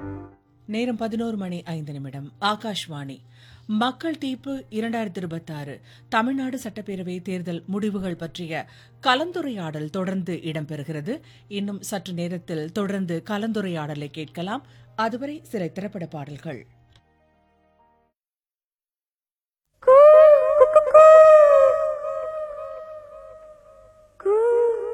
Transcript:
நேரம் 11:05 ஆகாஷ்வாணி. மக்கள் தீர்ப்பு 2026 தமிழ்நாடு சட்டப்பேரவை தேர்தல் முடிவுகள் பற்றிய கலந்துரையாடல் தொடர்ந்து இடம்பெறுகிறது. இன்னும் சற்று நேரத்தில் தொடர்ந்து கலந்துரையாடலை கேட்கலாம். அதுவரை சில திரைப்பட பாடல்கள்.